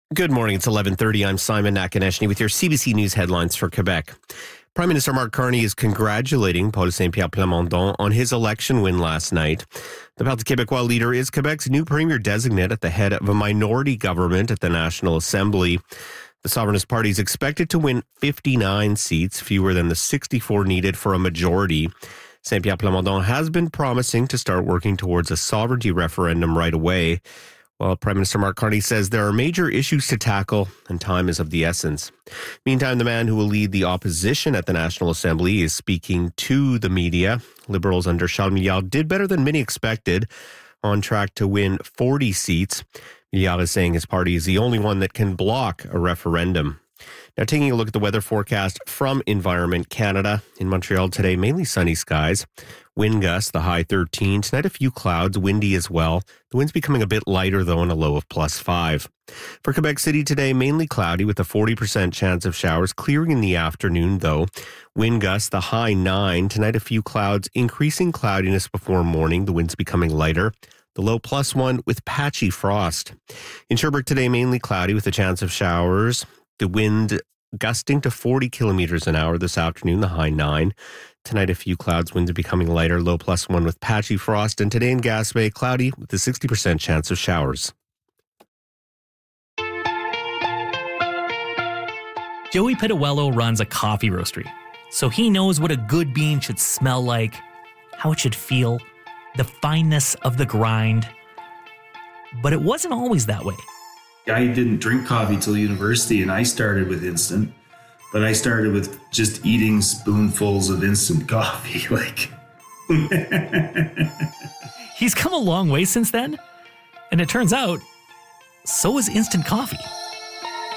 Good morning. It's 11:30. I'm Simon Nakaneshny with your CBC News headlines for Quebec. Prime Minister Mark Carney is congratulating Paul Saint-Pierre Plamondon on his election win last night. The Parti québécois leader is Quebec's new premier designate at the head of a minority government at the National Assembly. The Sovereignist Party is expected to win 59 seats, fewer than the 64 needed for a majority. Saint-Pierre Plamondon has been promising to start working towards a sovereignty referendum right away. Well, Prime Minister Mark Carney says there are major issues to tackle and time is of the essence. Meantime, the man who will lead the opposition at the National Assembly is speaking to the media. Liberals under Charles Milliard did better than many expected, on track to win 40 seats. Milliard is saying his party is the only one that can block a referendum. Now, taking a look at the weather forecast from Environment Canada. In Montreal today, mainly sunny skies. Wind gusts, the high 13. Tonight, a few clouds, windy as well. The wind's becoming a bit lighter, though, and a low of +5. For Quebec City today, mainly cloudy with a 40% chance of showers, clearing in the afternoon, though. Wind gusts, the high 9. Tonight, a few clouds, increasing cloudiness before morning. The wind's becoming lighter. The low +1 with patchy frost. In Sherbrooke today, mainly cloudy with a chance of showers. The wind gusting to 40 kilometers an hour this afternoon, the high 9. Tonight, a few clouds, winds are becoming lighter, low +1 with patchy frost. And today in Gaspé, cloudy with a 60% chance of showers. Joey Pituello runs a coffee roastery, so he knows what a good bean should smell like, how it should feel, the fineness of the grind. But it wasn't always that way. I didn't drink coffee till university, and I started with instant, but I started with just eating spoonfuls of instant coffee. He's come a long way since then, and it turns out, so is instant coffee.